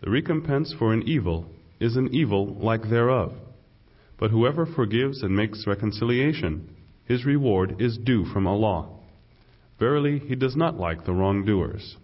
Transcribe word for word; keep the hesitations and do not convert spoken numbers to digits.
The recompense for an evil is an evil like thereof. But whoever forgives and makes reconciliation, his reward is due from Allah. Verily, He does not like the wrongdoers.